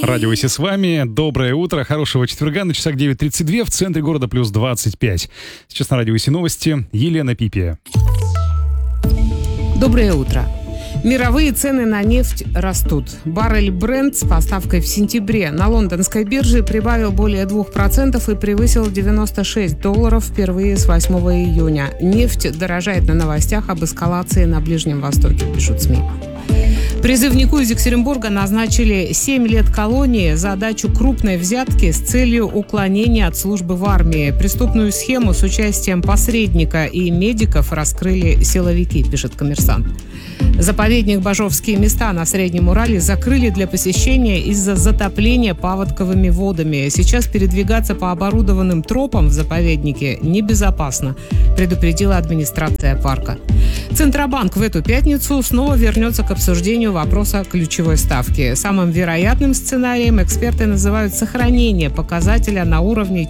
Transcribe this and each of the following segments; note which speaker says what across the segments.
Speaker 1: Радио Си с вами. Доброе утро, хорошего четверга. На часах 9:32, в центре города плюс 25. Сейчас на Радио Си новости. Елена Пипия.
Speaker 2: Доброе утро. Мировые цены на нефть растут. Баррель Brent с поставкой в сентябре на лондонской бирже прибавил более 2% и превысил $96 впервые с 8 июня. Нефть дорожает на новостях об эскалации на Ближнем Востоке, пишут СМИ. Призывнику из Екатеринбурга назначили 7 лет колонии за дачу крупной взятки с целью уклонения от службы в армии. Преступную схему с участием посредника и медиков раскрыли силовики, пишет «Коммерсант». Заповедник Бажовские места на Среднем Урале закрыли для посещения из-за затопления паводковыми водами. Сейчас передвигаться по оборудованным тропам в заповеднике небезопасно, предупредила администрация парка. Центробанк в эту пятницу снова вернется к обсуждению вопроса ключевой ставки. Самым вероятным сценарием эксперты называют сохранение показателя на уровне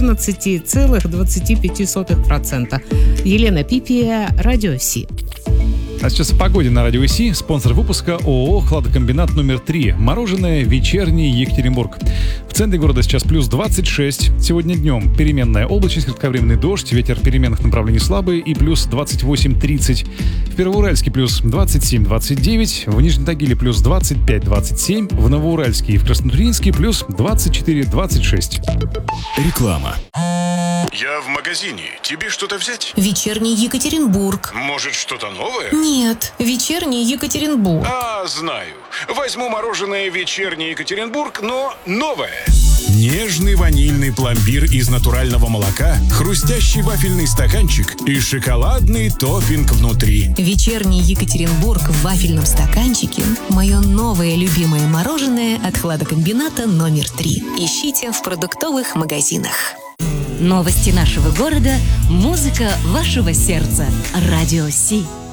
Speaker 2: 14,25%. Елена Пипия, Радио Си.
Speaker 1: А сейчас о погоде на Радио Си. Спонсор выпуска ООО «Хладокомбинат номер 3». Мороженое «Вечерний Екатеринбург». В центре города сейчас плюс 26. Сегодня днем переменная облачность, кратковременный дождь, ветер переменных направлений слабый и плюс 28-30. В Первоуральске плюс 27-29, в Нижнем Тагиле плюс 25-27, в Новоуральске и в Краснотурьинске плюс 24-26.
Speaker 3: Реклама.
Speaker 4: Я в магазине. Тебе что-то взять?
Speaker 5: Вечерний Екатеринбург.
Speaker 4: Может, что-то новое?
Speaker 5: Нет, вечерний Екатеринбург.
Speaker 4: Знаю. Возьму мороженое «Вечерний Екатеринбург», но новое.
Speaker 3: Нежный ванильный пломбир из натурального молока, хрустящий вафельный стаканчик и шоколадный топпинг внутри.
Speaker 5: Вечерний Екатеринбург в вафельном стаканчике – мое новое любимое мороженое от хладокомбината номер 3. Ищите в продуктовых магазинах.
Speaker 6: Новости нашего города, музыка вашего сердца. Радио Си.